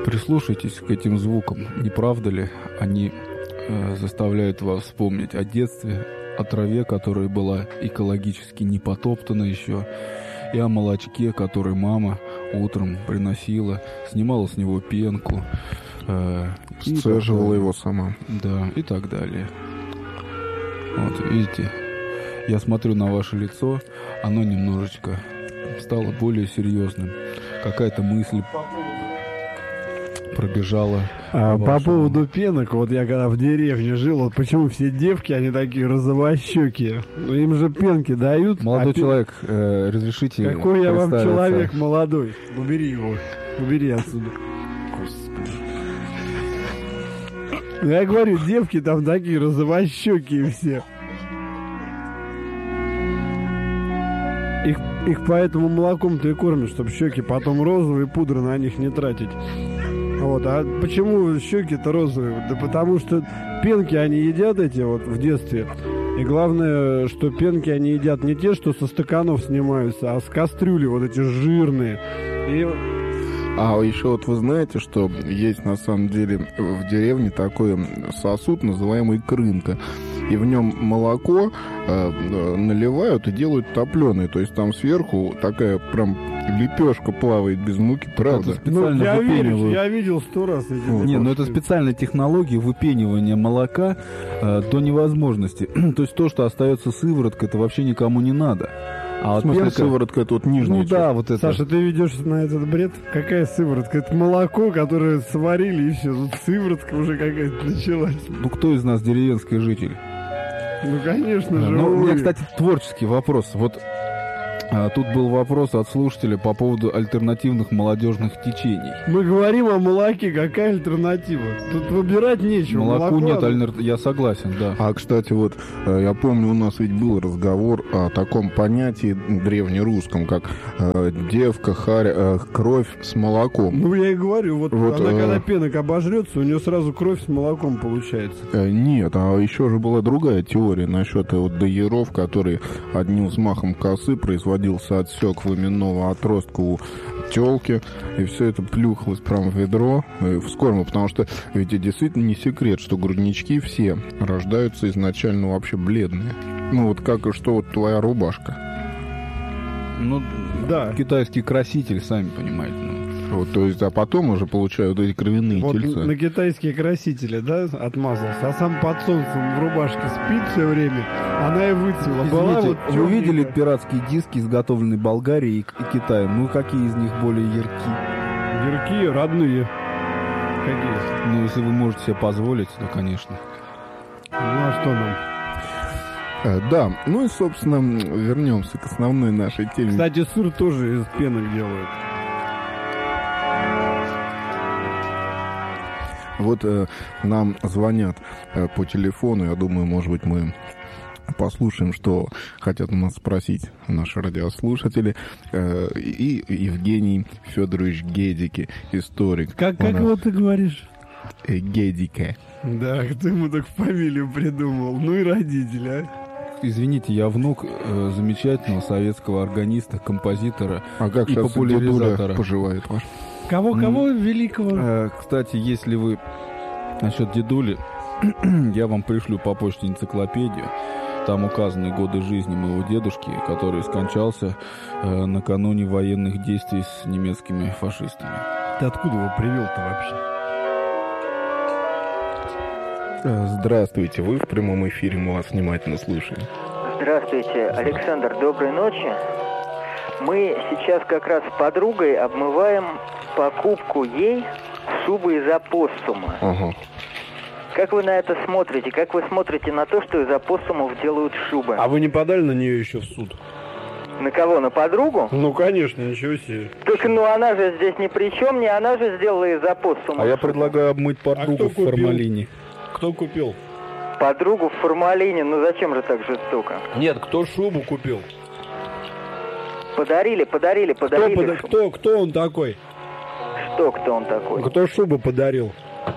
Прислушайтесь к этим звукам, не правда ли? Они заставляют вас вспомнить о детстве, о траве, которая была экологически не потоптана еще, и о молочке, который мама утром приносила, снимала с него пенку, сцеживала его сама. Да, и так далее. Вот, видите, я смотрю на ваше лицо, оно немножечко стало более серьезным. Какая-то мысль пробежала. По поводу пенок, вот я когда в деревне жил, вот почему все девки, они такие розовощекие? Ну, им же пенки дают. Молодой человек, разрешите Какой я вам человек молодой? Убери его, убери отсюда. Я говорю, девки там такие розовощекие все. Их поэтому молоком-то и кормят, чтобы щеки потом розовые, пудры на них не тратить. Вот. А почему щеки-то розовые? Да потому что пенки они едят эти вот в детстве. И главное, что пенки они едят не те, что со стаканов снимаются, а с кастрюли, вот эти жирные. И... А еще вот вы знаете, что есть на самом деле в деревне такой сосуд, называемый крынка. И в нем молоко наливают и делают топленое. То есть там сверху такая прям лепешка плавает без муки, правда? Ну, я видел 100 раз эти. Не, ну это специальная технология выпенивания молока до невозможности. То есть то, что остается сывороткой, это вообще никому не надо. А в смысле, сыворотка это вот нижняя часть? Да, вот это. Саша, ты ведешь на этот бред? Какая сыворотка? Это молоко, которое сварили, и все. Тут сыворотка уже какая-то началась. Ну, кто из нас деревенский житель? Ну, конечно же. Ну, у меня, кстати, творческий вопрос. Вот тут был вопрос от слушателя по поводу альтернативных молодежных течений. Мы говорим о молоке, какая альтернатива? Тут выбирать нечего. Молоку нет, я согласен, да. А, кстати, вот я помню, у нас ведь был разговор о таком понятии древнерусском, как девка, кровь с молоком. Ну, я и говорю, вот она когда пенок обожрется, у нее сразу кровь с молоком получается. Нет, а еще же была другая теория насчет вот дояров, которые одним взмахом косы производился отсек выменного отростка у телки, и все это плюхалось прямо в ведро, в скорму, потому что ведь действительно не секрет, что груднички все рождаются изначально вообще бледные. Ну вот как и что вот твоя рубашка. Ну да, китайский краситель, сами понимаете. Вот, то есть, а потом уже получают эти кровяные вот тельца. На китайские красители, да, отмазался, а сам под солнцем в рубашке спит все время, она и выцвела. Извините, вы видели пиратские диски, изготовленные Болгарией и Китаем? Ну, какие из них более яркие? Яркие, родные. Какие? Ну, если вы можете себе позволить, то, конечно. Ну, а что нам? Да, ну и, собственно, вернемся к основной нашей теме. Кстати, сыр тоже из пенок делают. Вот нам звонят по телефону, я думаю, может быть, мы послушаем, что хотят у нас спросить наши радиослушатели. И Евгений Федорович Гедики, историк. Как его ты говоришь? Гедике. Да, кто ему так фамилию придумал? Ну и родители, а? Извините, я внук замечательного советского органиста, композитора и популяризатора. Поживает ваш? Кого великого? Кстати, если вы насчет дедули, я вам пришлю по почте энциклопедию. Там указаны годы жизни моего дедушки, который скончался накануне военных действий с немецкими фашистами. Ты откуда его привел-то вообще? Здравствуйте, вы в прямом эфире, мы вас внимательно слушаем. Здравствуйте, Александр, доброй ночи. Мы сейчас как раз с подругой обмываем покупку ей шубы из опоссума. Ага. Как вы на это смотрите? Как вы смотрите на то, что из опоссумов делают шубы? А вы не подали на нее еще в суд? На кого? На подругу? Ну, конечно, ничего себе. Так, ну она же здесь ни при чем, не она же сделала из опоссума. А я предлагаю обмыть подругу в формалине. Кто купил? Подругу в формалине? Ну зачем же так жестоко? Нет, кто шубу купил? Подарили. Кто он такой? Кто он такой? Кто шубу подарил?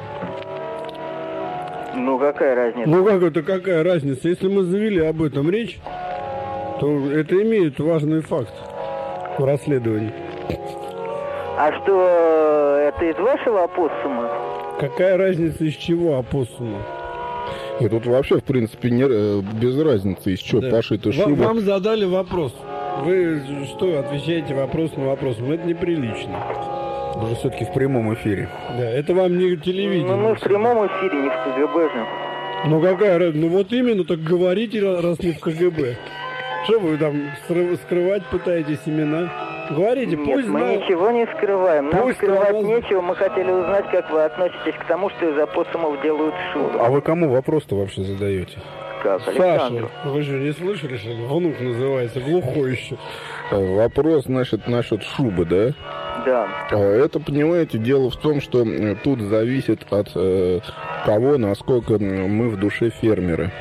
Ну, какая разница? Ну, какая разница? Если мы завели об этом речь, то это имеет важный факт в расследовании. А что, это из вашего опоссума? Какая разница, из чего опоссума? И тут вообще, в принципе, без разницы, из чего пошита шуба. Вам задали вопрос. Вы что, отвечаете вопрос на вопрос? Ну, это неприлично. Мы же все-таки в прямом эфире. Да, это вам не телевидение. Ну, мы в прямом эфире, не в КГБ же. Ну, какая разница? Ну, вот именно, так говорите, раз не в КГБ. Что вы там скрывать пытаетесь имена? Говорите, Нет, пусть мы ничего не скрываем. Нам скрывать нечего. Мы хотели узнать, как вы относитесь к тому, что из опоссумов делают шубы. А вы кому вопрос-то вообще задаете? Как, Саша, Александр? вы же не слышали, что ли? Внук называется, глухой еще. Вопрос, значит, насчет шубы, да? Да. Это, понимаете, дело в том, что тут зависит от того, насколько мы в душе фермеры.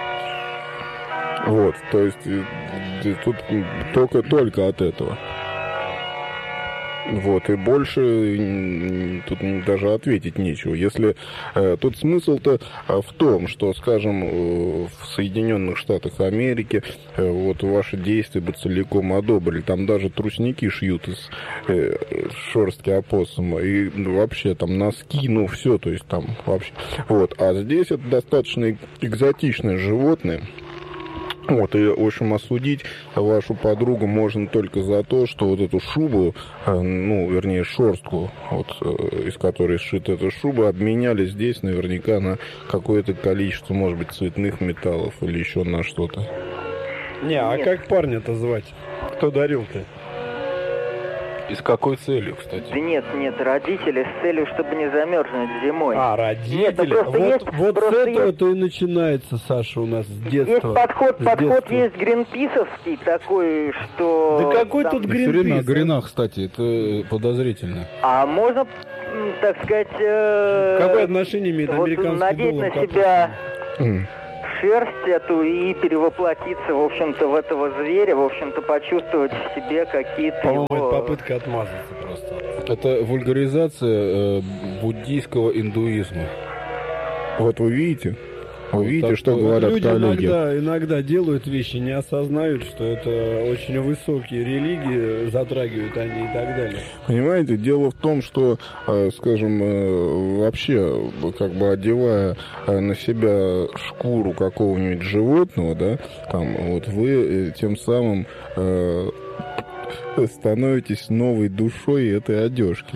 Вот, то есть тут только от этого. Вот, и больше тут даже ответить нечего. Если тут смысл-то в том, что, скажем, в Соединенных Штатах Америки вот ваши действия бы целиком одобрили. Там даже трусники шьют из шерстки опоссума. И вообще там носки, ну все, то есть там вообще. Вот, а здесь это достаточно экзотичное животное. Вот, и, в общем, осудить вашу подругу можно только за то, что вот эту шубу, ну, вернее, шерстку, вот, из которой сшита эта шуба, обменяли здесь наверняка на какое-то количество, может быть, цветных металлов или еще на что-то. Не, а как парня-то звать? Кто дарил-то? И с какой целью, кстати? Да нет, родители с целью, чтобы не замерзнуть зимой. А, родители? Нет, ну просто вот просто с этого-то и начинается, Саша, у нас с детства. Есть подход есть гринписовский такой, что... Да какой там... тут Все время Гринпис? о Гринах, кстати, это подозрительно. А можно, так сказать... Какое отношение имеет вот американский надеть доллар? на себя шерсть эту и перевоплотиться, в общем-то, в этого зверя, в общем-то, почувствовать в себе какие-то По-моему, его... это попытка отмазаться просто. Это вульгаризация буддийского индуизма. Вот вы видите? Вы видите, так что что говорят Люди коллеги? иногда делают вещи, не осознают, что это очень высокие религии, затрагивают они и так далее. Понимаете, дело в том, что, скажем, вообще, как бы одевая на себя шкуру какого-нибудь животного, да, там, вот вы тем самым становитесь новой душой этой одежки.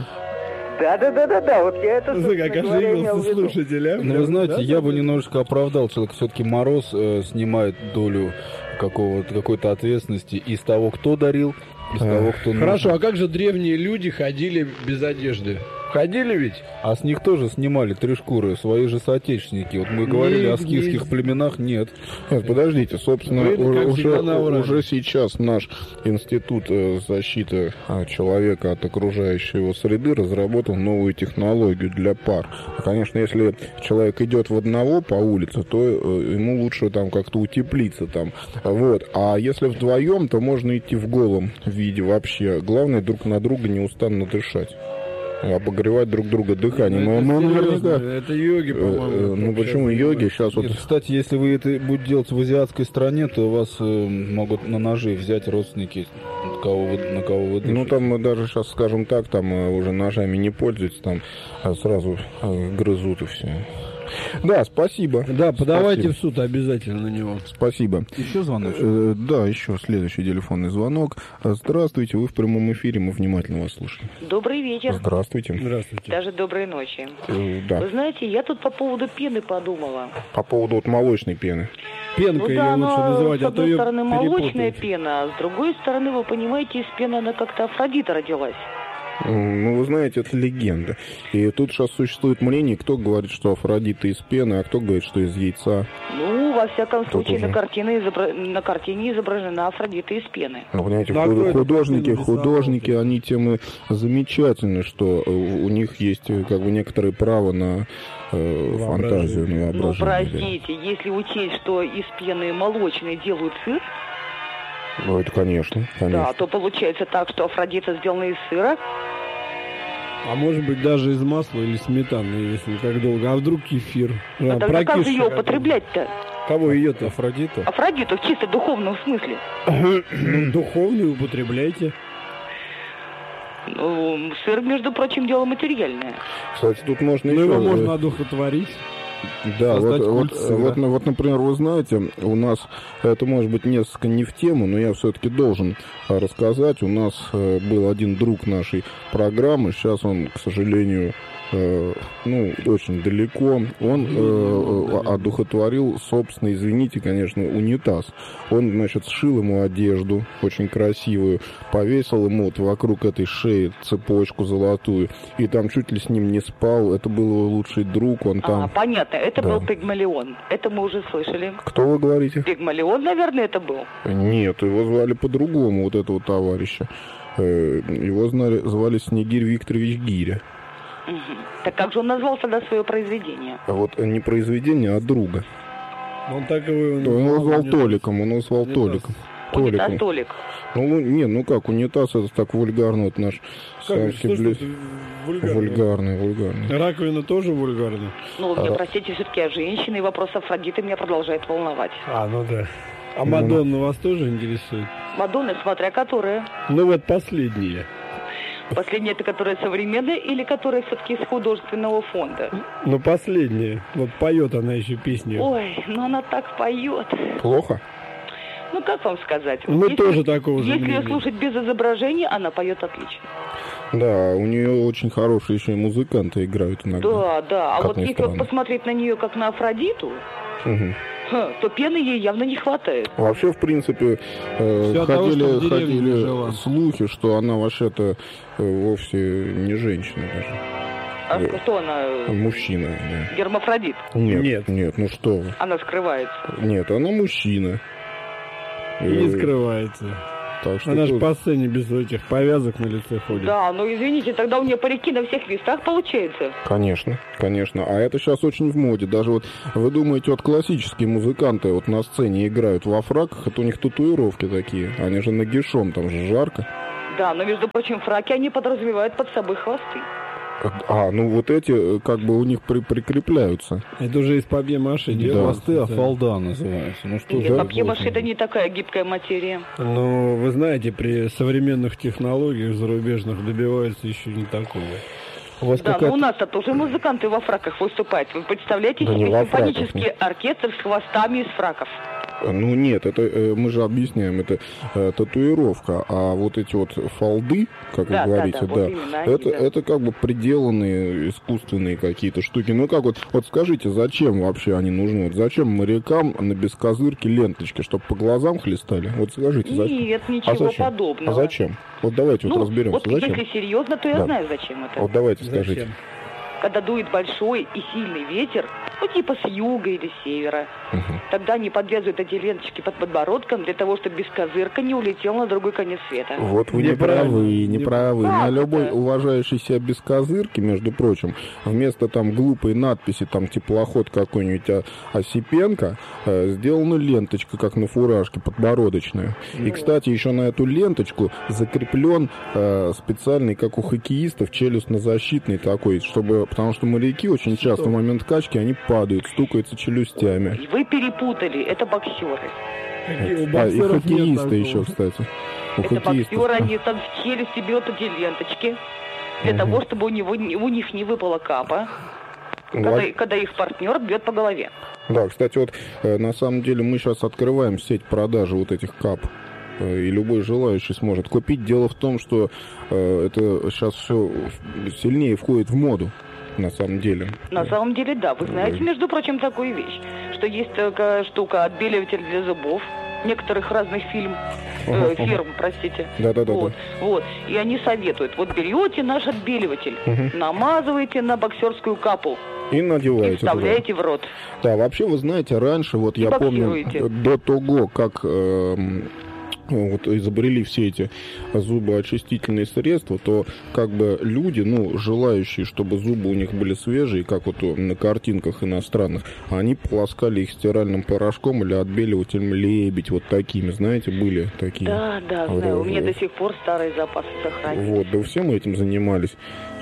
Да, вот я это... Ты как оживился слушатель, а? Ну, вы знаете, Да, я бы да. немножечко оправдал. Человек все-таки Мороз снимает долю какой-то ответственности и с того, кто дарил, и с того, кто... Хорошо, нужен. а как же древние люди ходили без одежды? Ходили ведь? А с них тоже снимали 3 шкуры, свои же соотечественники. Вот мы говорили о скифских племенах, нет. Нет, подождите, собственно, Вы, как всегда, наврали. уже сейчас наш институт защиты человека от окружающей его среды разработал новую технологию для пар. Конечно, если человек идет в одного по улице, то ему лучше там как-то утеплиться там. Вот. А если вдвоем, то можно идти в голом виде вообще. Главное друг на друга неустанно дышать. Обогревать друг друга дыханием. Это йоги, по-моему. Ну почему йоги? Сейчас вот... Нет, кстати, если вы это будете делать в азиатской стране, то вас могут на ножи взять родственники, на кого вы дышите. Ну там даже сейчас, скажем так, там уже ножами не пользуются, там сразу грызут и все. Да, спасибо. Да, подавайте Спасибо. в суд обязательно на него. Спасибо. Еще звонок? Да, еще следующий телефонный звонок. Здравствуйте, вы в прямом эфире, мы внимательно вас слушаем. Добрый вечер. Здравствуйте. Здравствуйте. Даже доброй ночи. Да, Вы знаете, я тут по поводу пены подумала. по поводу вот молочной пены. Пенка ее лучше называть, с а то одной ее стороны молочная перепутают. пена, а с другой стороны, вы понимаете, из пены она как-то Афродита родилась. Ну, вы знаете, это легенда. И тут сейчас существует мнение, кто говорит, что Афродита из пены, а кто говорит, что из яйца. Ну, во всяком Тут случае, уже. на картине изображена Афродита из пены. Ну, понимаете, Ну, а кто это написал? художники, они тем и замечательны, что у них есть как бы некоторое право на фантазию, на Ну, воображение. простите, если учесть, что из пены молочной делают сыр, Ну, это конечно. да, то получается так, что Афродита сделана из сыра. А может быть даже из масла или сметаны, если как долго. А вдруг кефир? А тогда как же прокисший ее какой-то. употреблять-то? Кого ее-то? Афродиту? Афродиту в чисто духовном смысле. Ну, духовный употребляйте. Ну, Сыр, между прочим, дело материальное. Кстати, тут можно Ну, еще... его можно одухотворить. Да, создать вот, культ сыра. вот, например, вы знаете, у нас, это может быть несколько не в тему, но я все-таки должен рассказать. У нас был один друг нашей программы, сейчас он, к сожалению, очень далеко. Он одухотворил собственный, извините, конечно, унитаз. Он, значит, сшил ему одежду очень красивую, повесил ему вот вокруг этой шеи цепочку золотую, и там чуть ли с ним не спал. Это был его лучший друг, он там... Понятно, это Да. был Пигмалион. Это мы уже слышали. Кто вы говорите? Пигмалион, наверное, это был. Нет, его звали по-другому, вот этого товарища. Его звали Снегирь Викторович Гиря. Мгм. Так как же он назвал тогда свое произведение? А вот не произведение, а друга. Он так его... Он его звал Толиком, он его звал Унитаз. Толиком. Унитаз Толиком. Толик. Ну как, унитаз, это так вульгарно, вот наш Как, советский что ж блюз. это вульгарно? Вульгарный. Раковина тоже вульгарна? Ну, мне, простите, все-таки я женщина, и вопрос Афродиты меня продолжает волновать. Ну да. А Мадонна вас тоже интересует? Мадонна, смотря которая. Ну вот последняя. Последняя, это которая современная или которая все-таки из художественного фонда? Ну последняя. Вот поет она еще песни. Ой, ну она так поет. Плохо? Ну, как вам сказать? Мы Если- тоже такого же Если мнения. слушать без изображения, она поет отлично. Да, у нее очень хорошие еще и музыканты играют иногда. Да. А Как вот ни если странно. вот посмотреть на нее как на Афродиту, Мгм. то пены ей явно не хватает. Вообще, в принципе, Всё от того, что в деревне не жила. ходили слухи, что она вообще-то вовсе не женщина даже. А что она? Мужчина, да. Гермафродит. Нет, ну что вы. Она скрывается. Нет, она мужчина. И не скрывается. Так что Она же тут- по сцене без этих повязок на лице ходит. Да, ну извините, тогда у нее парики на всех местах получается. Конечно. А это сейчас очень в моде. Даже вот вы думаете, вот классические музыканты вот на сцене играют во фраках, это у них татуировки такие. Они же нагишом, там же жарко. Да, но между прочим, фраки они подразумевают под собой хвосты. Ну вот эти как бы у них прикрепляются. Это уже из папье-маше Да. делают. Хвосты афалда называются. Ну что Нет, за папье-маше сложно? это не такая гибкая материя. Но вы знаете, при современных технологиях зарубежных добиваются еще не такого. У вас Да, какая-то- но у нас-то тоже музыканты во фраках выступают. Вы представляете Да не себе во фраках, симфонический оркестр с хвостами из фраков? Ну нет, это мы же объясняем, это татуировка, а вот эти вот фолды, как Да, вы говорите, да, вот именно они, это, да. это как бы приделанные искусственные какие-то штуки. Ну как вот скажите, зачем вообще они нужны? Вот зачем морякам на бескозырке ленточки, чтобы по глазам хлестали? Вот скажите, зачем? Нет, ничего зачем? подобного. А зачем? Вот давайте вот Ну, разберемся, вот зачем? если серьезно, то я Да. знаю, зачем это. Вот давайте Зачем? скажите. Когда дует большой и сильный ветер, ну типа с юга или с севера, Мгм. тогда они подвязывают эти ленточки под подбородком для того, чтобы бескозырка не улетел на другой конец света. Вот вы не Неправильно. правы, не правы. Как На любой это? уважающей себя бескозырке, между прочим, вместо там глупой надписи, там теплоход какой-нибудь Осипенко, сделана ленточка, как на фуражке, подбородочная. И, кстати, еще на эту ленточку закреплен специальный, как у хоккеистов, челюстно-защитный такой, чтобы, потому что моряки очень часто в момент качки, они падают, стукаются челюстями. Вы перепутали, это боксеры. Какие у И боксеров нет хоккеисты такого. еще, кстати. У Это хоккеистов. боксеры, они там в челюсти берут эти ленточки для того, чтобы у них не выпала капа, когда их партнер бьет по голове. Да, кстати, вот на самом деле мы сейчас открываем сеть продажи вот этих кап. И любой желающий сможет купить. Дело в том, что это сейчас все сильнее входит в моду, на самом деле. На самом деле, да. Вы знаете, между прочим, такую вещь, что есть такая штука, отбеливатель для зубов некоторых разных фирм, простите. Да-да-да. Вот. И они советуют, вот берете наш отбеливатель, намазываете на боксерскую капу И и надеваете туда. вставляете в рот. Да, вообще, вы знаете, раньше, вот я помню, боксируете. до того, как вот изобрели все эти зубоочистительные средства, то как бы люди, желающие, чтобы зубы у них были свежие, как вот на картинках иностранных, они полоскали их стиральным порошком или отбеливателем лебедь, вот такими, знаете, были такие. Да, Вот, знаю. У меня вот. до сих пор старые запасы сохранились. Вот, да все мы этим занимались.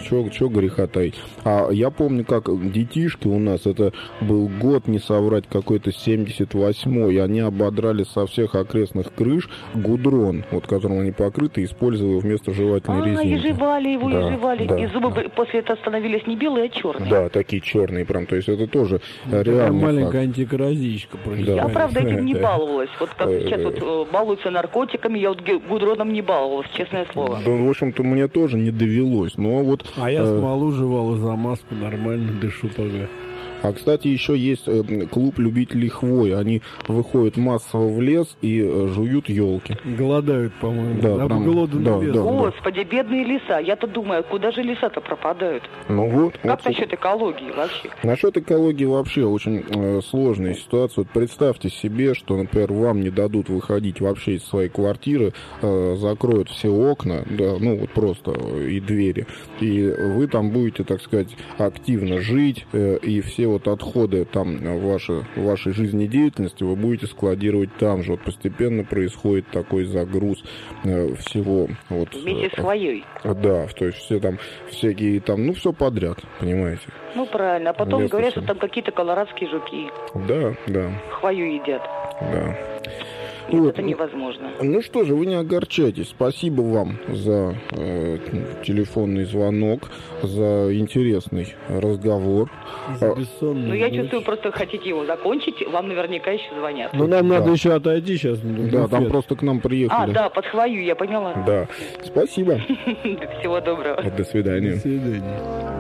Чё греха таить. А я помню, как детишки у нас, это был год, не соврать, какой-то 78-й, и они ободрали со всех окрестных крыш гудрон, вот которым они покрыты, используя его вместо жевательной резинки. И жевали его, Да, и жевали. да, И зубы да. после этого становились не белые, а черные. Да, такие черные прям, то есть это тоже Такая реальный маленькая факт. антикоррозичка. Да. Я, правда, этим не баловалась. Вот как сейчас вот балуются наркотиками, я вот гудроном не баловалась, честное слово. Да, в общем-то, мне тоже не довелось, но вот... А я смолу жевал и за маску нормально дышу пока. А, кстати, еще есть клуб любителей хвои. Они выходят массово в лес и жуют елки. Голодают, по-моему. Да, прям, голодный да, лес. да. Господи, бедные леса. Я-то думаю, куда же леса-то пропадают? Ну вот. Как насчет экологии вообще? Насчет экологии вообще очень сложная ситуация. Вот представьте себе, что, например, вам не дадут выходить вообще из своей квартиры, закроют все окна, да, ну вот просто и двери, и вы там будете, так сказать, активно жить, и все вот отходы там вашей жизнедеятельности вы будете складировать там же. Вот постепенно происходит такой загруз всего. Вот, Вместе с хвоей. да, то есть все там всякие там, ну все подряд, понимаете? Ну правильно. А потом Вместо говорят, всего. что там какие-то колорадские жуки Да. хвою едят. Да. Нет, Вот. это невозможно. Ну что же, вы не огорчайтесь. Спасибо вам за телефонный звонок, за интересный разговор. За бессонную Ну, я ночь. чувствую, просто хотите его закончить, вам наверняка еще звонят. Ну, нам Да. надо еще отойти сейчас. Да, там просто к нам приехали. Да, под хвою, я поняла. Да. Спасибо. Всего доброго. До До свидания. свидания.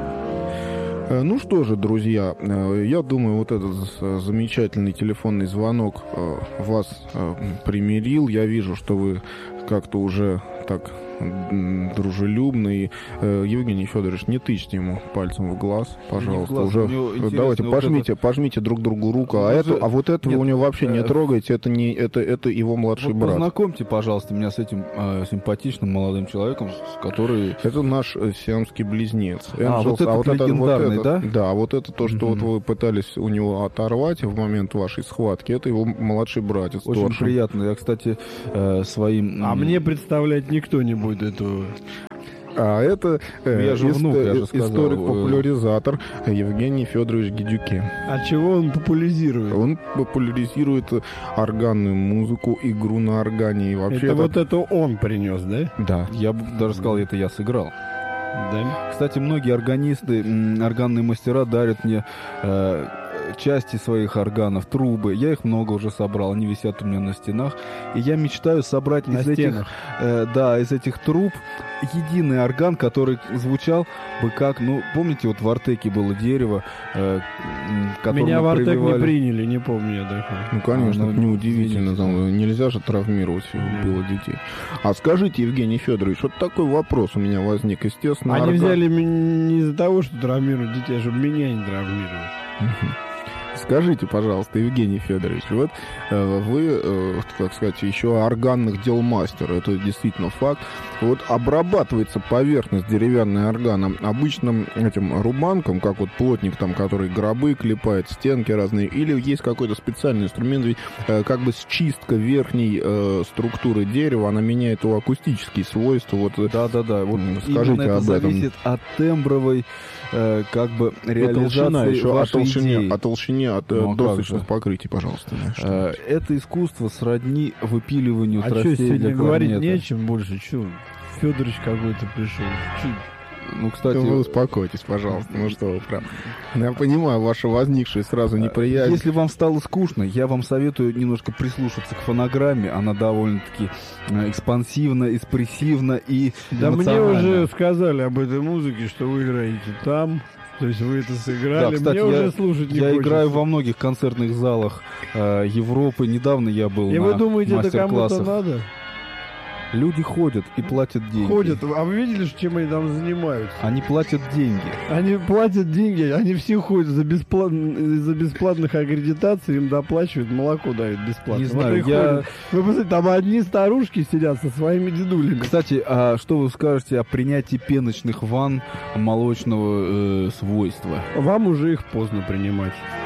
Ну что же, друзья, я думаю, вот этот замечательный телефонный звонок вас примирил. Я вижу, что вы как-то уже так дружелюбно. И, Евгений Федорович, не тычьте ему пальцем в глаз, пожалуйста. глаз. Уже У него интересно, давайте вот пожмите друг другу руку. А вот этого Нет, у него вообще не трогайте. Это его младший Вот брат. познакомьте, пожалуйста, меня с этим симпатичным молодым человеком, который... Это наш сиамский близнец. вот этот легендарный, да? Да, вот это то, что вот вы пытались у него оторвать в момент вашей схватки, это его младший братец. Очень Торшин. приятно. Я, кстати, своим... А мне представлять никто не будет этого. А это Я же внук, я же сказал. историк-популяризатор Евгений Федорович Гедюке. А чего он популяризирует? Он популяризирует органную музыку, игру на органе и вообще... Это вот это он принес, да? Да. Я бы даже сказал, это я сыграл. Да. Кстати, многие органисты, органные мастера дарят мне части своих органов, трубы. Я их много уже собрал, они висят у меня на стенах. И я мечтаю собрать На из этих, стенах. из этих труб единый орган, который звучал бы как, ну, помните, вот в Артеке было дерево, которое Меня в мы Артек не прививали. приняли, не помню я такого. Ну, конечно, ну, это неудивительно. Там, нельзя же травмировать было детей. А скажите, Евгений Федорович, вот такой вопрос у меня возник. Естественно, Они орган- взяли меня не из-за того, что травмируют детей, а чтобы меня не травмировать. Скажите, пожалуйста, Евгений Федорович, вот вы, так сказать, еще органных дел мастер, это действительно факт. Вот обрабатывается поверхность деревянной органа обычным этим рубанком, как вот плотник там, который гробы клепает, стенки разные, или есть какой-то специальный инструмент, ведь как бы счистка верхней структуры дерева, она меняет его акустические свойства. Вот, Да. Вот скажите именно это об этом. зависит от тембровой как бы И толщина реализации еще, вашей идеи. о толщине от Ну, а как досочных же? покрытий, пожалуйста. да, Это искусство сродни выпиливанию А что, тростей сегодня для говорить кларнета. нечем больше? Что? Федорович какой-то пришел. Ну, кстати, Вы успокойтесь, пожалуйста. Ну что вы, прям. Я понимаю вашу возникшую сразу неприязнь. если вам стало скучно, я вам советую немножко прислушаться к фонограмме. Она довольно-таки экспансивна, экспрессивна и Да мне эмоциональна. уже сказали об этой музыке, что вы играете там. То есть вы это сыграли. Да, кстати, мне уже слушать не я хочется. играю во многих концертных залах Европы. Недавно я был И на вы думаете, это кому-то мастер-классах. надо? Люди ходят и платят деньги. Ходят. А вы видели, чем они там занимаются? Они платят деньги. Они платят деньги, они все ходят за бесплатных аккредитаций, им доплачивают, молоко дают бесплатно. Не Вот знаю, и ходят. Вы посмотрите, там одни старушки сидят со своими дедулями. Кстати, а что вы скажете о принятии пеночных ванн молочного свойства? Вам уже их поздно принимать.